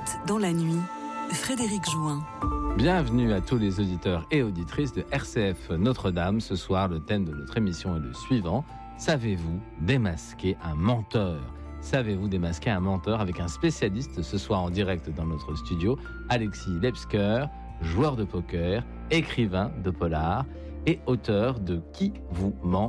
route dans la nuit. Frédéric Jouin. Bienvenue à tous les auditeurs et auditrices de RCF Notre-Dame. Ce soir, le thème de notre émission est le suivant. Savez-vous démasquer un menteur ? Savez-vous démasquer un menteur avec un spécialiste ce soir en direct dans notre studio, Alexis Lepsker, joueur de poker, écrivain de polar et auteur de Qui vous ment